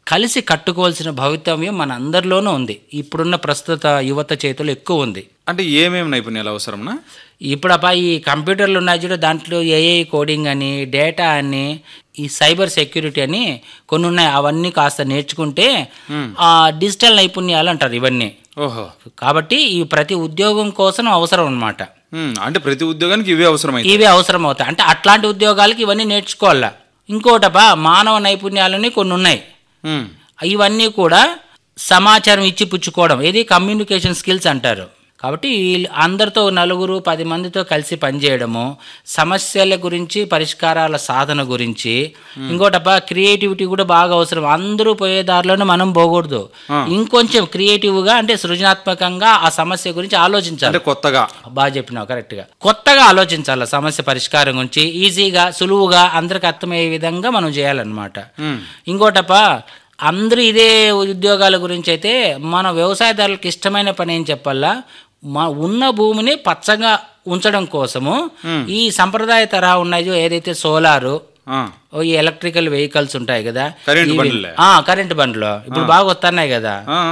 కలిసి కట్టుకోవాల్సిన భవితవ్యం మన అందరిలోనూ ఉంది. ఇప్పుడున్న ప్రస్తుత యువత చేతులు ఎక్కువ ఉంది. అంటే ఏమేమి నైపుణ్యాలు అవసరంనా? ఇప్పుడు ఈ కంప్యూటర్లు ఉన్నాయి చూడ, దాంట్లో ఏఐ కోడింగ్ అని, డేటా అని, ఈ సైబర్ సెక్యూరిటీ అని కొన్ని ఉన్నాయి. అవన్నీ కాస్త నేర్చుకుంటే డిజిటల్ నైపుణ్యాలు అంటారు ఇవన్నీ. ఓహో. కాబట్టి ఈ ప్రతి ఉద్యోగం కోసం అవసరం అన్నమాట. అంటే ప్రతి ఉద్యోగానికి ఇవే అవసరం అవుతాయి. అంటే అట్లాంటి ఉద్యోగాలకి ఇవన్నీ నేర్చుకోవాలా. ఇంకోటపా మానవ నైపుణ్యాలని కొన్ని ఉన్నాయి. ఇవన్నీ కూడా సమాచారం ఇచ్చి పుచ్చుకోవడం, ఇది కమ్యూనికేషన్ స్కిల్స్ అంటారు. కాబట్టి అందరితో 9-10 మందితో కలిసి పనిచేయడము, సమస్యల గురించి పరిష్కారాల సాధన గురించి. ఇంకోటప్ప క్రియేటివిటీ కూడా బాగా అవసరం. అందరూ పోయే దారిలోనే మనం పోకూడదు. ఇంకొంచెం క్రియేటివ్గా అంటే సృజనాత్మకంగా ఆ సమస్య గురించి ఆలోచించాలి. కొత్తగా బాగా చెప్పినావు, కరెక్ట్గా కొత్తగా ఆలోచించాలి. సమస్య పరిష్కారం గురించి ఈజీగా సులువుగా అందరికి అర్థమయ్యే విధంగా మనం చేయాలన్నమాట. ఇంకోటప్ప అందరూ ఇదే ఉద్యోగాల గురించి అయితే మన వ్యవసాయదారులకు ఇష్టమైన పని ఏం చెప్పాలా, ఉన్న భూమిని పచ్చగా ఉంచడం కోసము ఈ సంప్రదాయ తరహా ఉన్నాయి ఏదైతే సోలారు, ఈ ఎలక్ట్రికల్ వెహికల్స్ ఉంటాయి కదా, కరెంట్ బండ్లు ఇప్పుడు బాగా వస్తున్నాయి కదా.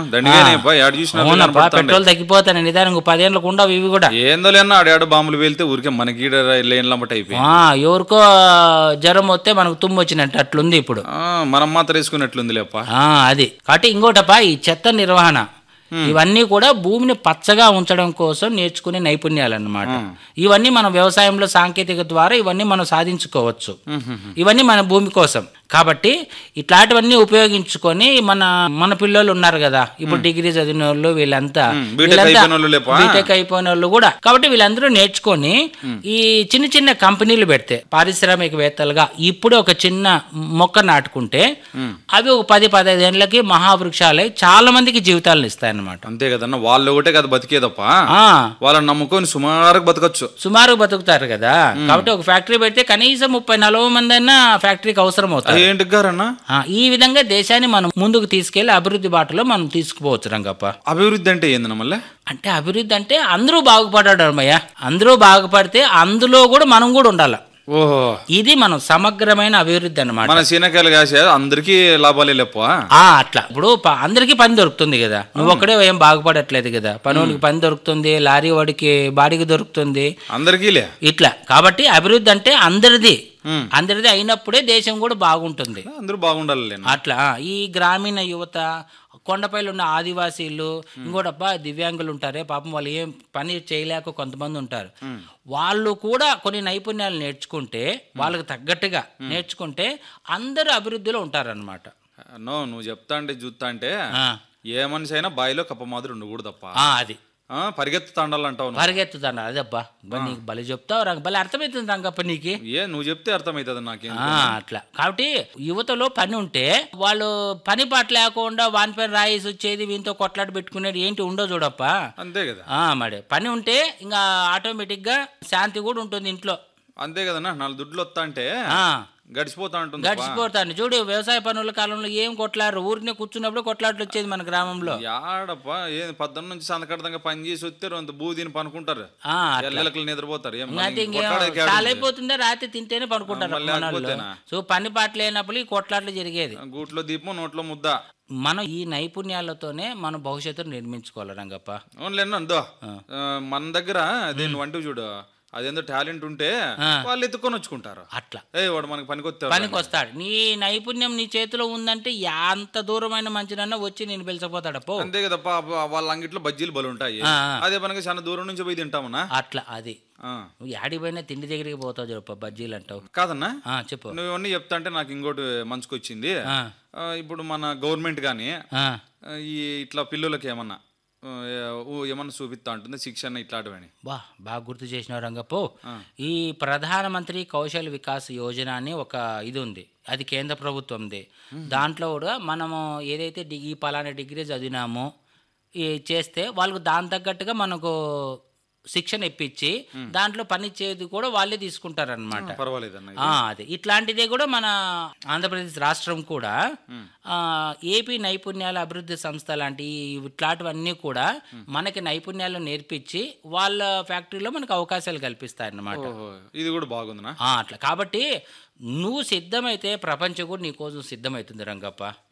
పెట్రోల్ తగ్గిపోతాను నిదానం 10 ఏళ్ళకు ఉండవు ఇవి కూడా. బాంబులు వెళ్తే ఊరికే మనకి ఎవరికో జ్వరం వస్తే మనకు తుమ్ము వచ్చినట్టు అట్లుంది ఇప్పుడు. మనం మాత్రం వేసుకున్నట్లుంది లేప అది. కాబట్టి ఇంకోటప్ప ఈ చెత్త నిర్వహణ ఇవన్నీ కూడా భూమిని పచ్చగా ఉంచడం కోసం నేర్చుకునే నైపుణ్యాలు అన్నమాట. ఇవన్నీ మన వ్యవసాయంలో సాంకేతిక ద్వారా ఇవన్నీ మనం సాధించుకోవచ్చు. ఇవన్నీ మన భూమి కోసం. కాబట్టి ఇట్లాంటివన్నీ ఉపయోగించుకొని మన పిల్లలు ఉన్నారు కదా, ఇప్పుడు డిగ్రీ చదివిన వాళ్ళు, వీళ్ళంతా బీటెక్ అయిపోయిన వాళ్ళు కూడా. కాబట్టి వీళ్ళందరూ నేర్చుకొని ఈ చిన్న చిన్న కంపెనీలు పెడితే పారిశ్రామికవేత్తలుగా ఇప్పుడు ఒక చిన్న మొక్క నాటుకుంటే అవి ఒక 10-15 ఏళ్ళకి మహావృక్షాలై చాలా మందికి జీవితాలను ఇస్తాయన్నమాట. అంతే కదన్నా, వాళ్ళు ఒకటే కదా బతికేదప్ప, వాళ్ళని నమ్ముకొని సుమారు బతుకుతారు కదా. కాబట్టి ఒక ఫ్యాక్టరీ పెడితే కనీసం 30-40 మంది అయినా ఫ్యాక్టరీకి అవసరం అవుతారు. ఈ విధంగా దేశాన్ని మనం ముందుకు తీసుకెళ్లి అభివృద్ధి బాటలో మనం తీసుకుపోవచ్చు రంగప్ప. అభివృద్ధి అంటే ఏందన్న మళ్ళీ? అంటే అభివృద్ధి అంటే అందరూ బాగుపడడం అయ్యా. అందరూ బాగుపడితే అందులో కూడా మనం కూడా ఉండాలి. ఓహో, ఇది మనం సమగ్రమైన అభివృద్ధి అన్నమాట. మన సీనకాయలు కాసే అందరికీ లాభాలే లేప అట్లా. ఇప్పుడు అందరికీ పని దొరుకుతుంది కదా, నువ్వు ఒక్కడే ఏం బాగుపడట్లేదు కదా. పనుడికి పని దొరుకుతుంది, లారీ వాడికి బాడికి దొరుకుతుంది, అందరికీ ఇట్లా. కాబట్టి అభివృద్ధి అంటే అందరిది అయినప్పుడే దేశం కూడా బాగుంటుంది. అందరూ బాగుండాలి అట్లా. ఈ గ్రామీణ యువత, కొండపైలు ఉన్న ఆదివాసీలు, ఇంకోటప్ప దివ్యాంగులు ఉంటారే పాపం, వాళ్ళు ఏం పని చేయలేక కొంతమంది ఉంటారు. వాళ్ళు కూడా కొన్ని నైపుణ్యాలు నేర్చుకుంటే, వాళ్ళకి తగ్గట్టుగా నేర్చుకుంటే అందరూ అభివృద్ధిలో ఉంటారన్నమాట. నువ్వు చెప్తా అంటే చూస్తా అంటే ఏ మనిషి అయినా బాయిలో కప్ప మాదిరి ఉండకూడదప్ప. అది పరిగెత్తుతాండాలంటావు. అదబ్బా, నీకు బలి చెప్తావు, బలి అర్థమవుతుంది రంగప్ప నీకు. నువ్వు చెప్తే అర్థమవుతుంది నాకే. అట్లా. కాబట్టి యువతలో పని ఉంటే వాళ్ళు పని పాట లేకుండా వానిపైన రాయేసి వచ్చేది, వీనితో కొట్లాట పెట్టుకునేది ఏంటి ఉండో చూడప్ప. అంతే కదా. మరి పని ఉంటే ఇంకా ఆటోమేటిక్ గా శాంతి కూడా ఉంటుంది ఇంట్లో. అంతే కదన్నా, 4 దుడ్లు వస్తా అంటే గడిచిపోతాను. చూడు, వ్యవసాయ పనుల కాలంలో ఏం కొట్లారు, ఊరినే కూర్చున్నప్పుడు కొట్లాట్లు వచ్చేది మన గ్రామంలో. యాడప్ప 10 నుంచి సందకడంగా పని చేసి వస్తే బూదిని పనుకుంటారు, నిద్రపోతారు. చాలా అయిపోతుందా, రాత్రి తింటేనే పనుకుంటారు. సో పని పాట లేనప్పుడు ఈ కొట్లాట్లు జరిగేది. గూట్లో దీపం నోట్లో ముద్ద. మనం ఈ నైపుణ్యాలతోనే మన భవిష్యత్తును నిర్మించుకోవాలి రంగప్ప. అవునులేందో, మన దగ్గర దీన్ని వంటి చూడు, అదేందో టాలెంట్ ఉంటే వాళ్ళు ఎత్తుకొని వచ్చుకుంటారు. అట్లా వాడు మనకి పనికొస్తాడు. నీ నైపుణ్యం నీ చేతిలో ఉందంటే ఎంత దూరమైన మంచినన్నా వచ్చి నేను పిలిచిపోతాడు. అంతే కదా, వాళ్ళ అంగిట్లో బజ్జీలు బలు ఉంటాయి, అదే మనకి చాలా దూరం నుంచి పోయి తింటామన్నా. అట్లా. అది యాడికి పోయినా తిండి దగ్గరికి పోతావు చూడప్ప, బజ్జీలు అంటావు కాదన్నా. చెప్పు. నువ్వు ఇవన్నీ చెప్తా అంటే నాకు ఇంకోటి మంచుకొచ్చింది. ఇప్పుడు మన గవర్నమెంట్ కానీ ఈ ఇట్లా పిల్లలకి ఏమన్నా చూపిస్తా ఉంటుంది శిక్షణ ఇట్లాంటివని. బాగా గుర్తు చేసినావు రంగప్పో. ఈ ప్రధానమంత్రి కౌశల్ వికాస్ యోజన అని ఒక ఇది ఉంది, అది కేంద్ర ప్రభుత్వంది. దాంట్లో కూడా మనము ఏదైతే ఈ పలానా డిగ్రీ చదివినామో చేస్తే వాళ్ళకు దాని తగ్గట్టుగా మనకు శిక్షణ ఇప్పించి దాంట్లో పని చేది కూడా వాళ్ళే తీసుకుంటారనమాట. అది ఇట్లాంటిదే కూడా మన ఆంధ్రప్రదేశ్ రాష్ట్రం కూడా ఏపీ నైపుణ్యాల అభివృద్ధి సంస్థ లాంటి ఇట్లాంటివన్నీ కూడా మనకి నైపుణ్యాలు నేర్పించి వాళ్ళ ఫ్యాక్టరీలో మనకు అవకాశాలు కల్పిస్తాయన్నమాట. ఇది కూడా బాగుంది అట్లా. కాబట్టి నువ్వు సిద్ధమైతే ప్రపంచం కూడా నీకోసం సిద్ధమవుతుంది రంగప్ప.